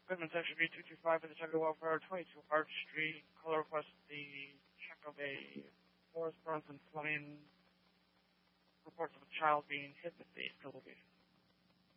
Equipment section B225 for the Checka Welfare, 22 Arch Street. Caller request the Checka Bay forest burns and flooding. Reports of a child being hit with the location.